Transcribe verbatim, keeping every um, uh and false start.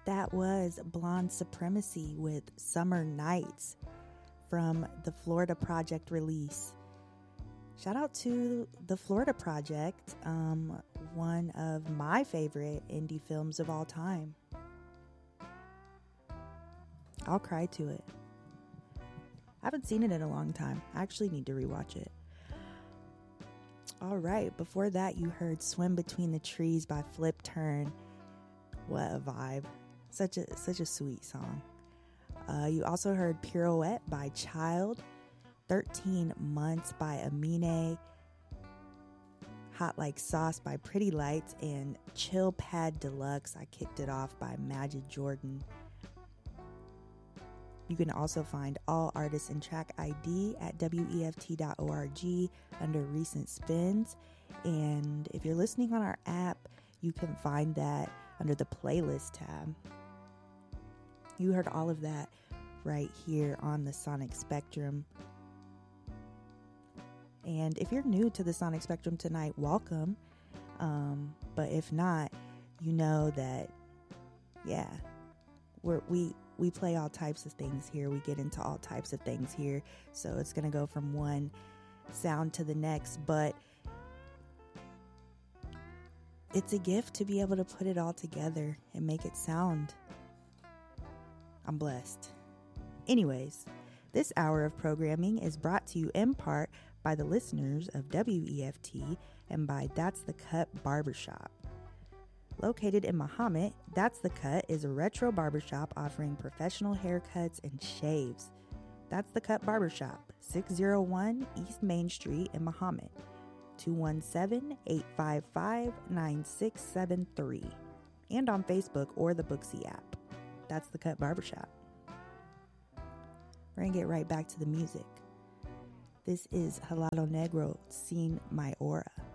That was Blonde Supremacy with Summer Nights from the Florida Project release. Shout out to the Florida Project, um, one of my favorite indie films of all time. I'll cry to it. I haven't seen it in a long time. I actually need to rewatch it. All right, before that you heard Swim Between the Trees by Flip Turn. What a vibe. Such a such a sweet song. Uh, you also heard Pirouette by Child, thirteen Months by Amine, Hot Like Sauce by Pretty Lights, and Chill Pad Deluxe, I Kicked It Off by Majid Jordan. You can also find all artists and track I D at W E F T dot org under Recent Spins. And if you're listening on our app, you can find that under the playlist tab. You heard all of that right here on the Sonic Spectrum. And if you're new to the Sonic Spectrum tonight, welcome. Um, but if not, you know that, yeah, we're, we we play all types of things here. We get into all types of things here. So it's going to go from one sound to the next. But it's a gift to be able to put it all together and make it sound. I'm blessed. Anyways, this hour of programming is brought to you in part by the listeners of W E F T and by That's the Cut Barbershop. Located in Mahomet, That's the Cut is a retro barbershop offering professional haircuts and shaves. That's the Cut Barbershop, six oh one East Main Street in Mahomet, two one seven, eight five five, nine six seven three, and on Facebook or the Booksy app. That's the Cut Barbershop. We're going to get right back to the music. This is Halado Negro, Sin My Aura.